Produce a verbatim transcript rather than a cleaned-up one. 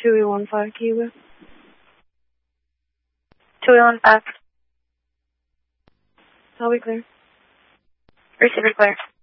two eight one five, Kiwi. two eight one five. I'll be clear. Receiver clear.